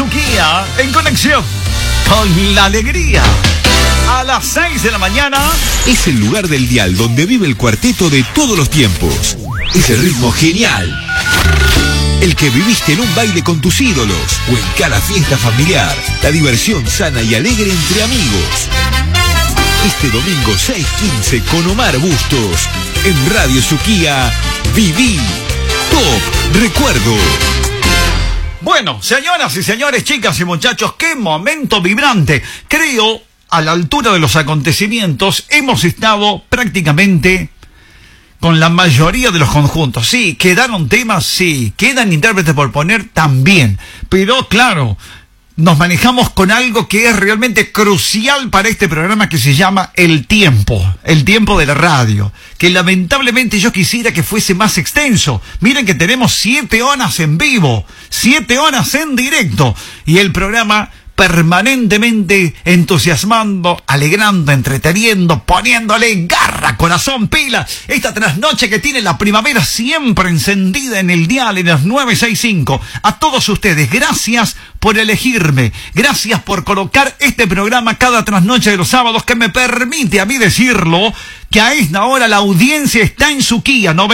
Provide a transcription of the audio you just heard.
Suquía en conexión con la alegría. A las 6 de la mañana es el lugar del dial donde vive el cuarteto de todos los tiempos. Ese ritmo genial, el que viviste en un baile con tus ídolos o en cada fiesta familiar. La diversión sana y alegre entre amigos. Este domingo 6:15 con Omar Bustos en Radio Suquía. Viví Top Recuerdo. Bueno, señoras y señores, chicas y muchachos, qué momento vibrante. Creo, a la altura de los acontecimientos, hemos estado prácticamente con la mayoría de los conjuntos. Sí, quedaron temas, sí, quedan intérpretes por poner también. Pero claro, nos manejamos con algo que es realmente crucial para este programa, que se llama el tiempo de la radio, que lamentablemente yo quisiera que fuese más extenso. Miren que tenemos 7 horas en vivo, 7 horas en directo, y el programa permanentemente entusiasmando, alegrando, entreteniendo, poniéndole garra, corazón, pila. Esta trasnoche que tiene la primavera siempre encendida en el dial, en los 965. A todos ustedes, gracias por elegirme. Gracias por colocar este programa cada trasnoche de los sábados, que me permite a mí decirlo, que a esta hora la audiencia está en Suquía,